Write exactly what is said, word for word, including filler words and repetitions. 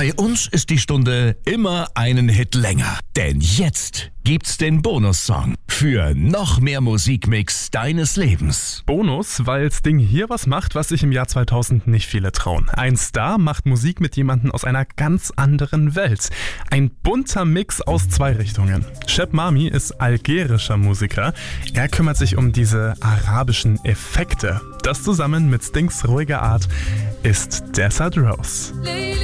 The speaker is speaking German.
Bei uns ist die Stunde immer einen Hit länger. Denn jetzt gibt's den Bonussong für noch mehr Musikmix deines Lebens. Bonus, weil Sting hier was macht, was sich im Jahr zweitausend nicht viele trauen. Ein Star macht Musik mit jemandem aus einer ganz anderen Welt. Ein bunter Mix aus zwei Richtungen. Sheb Mami ist algerischer Musiker. Er kümmert sich um diese arabischen Effekte. Das zusammen mit Stings ruhiger Art ist Desert Rose.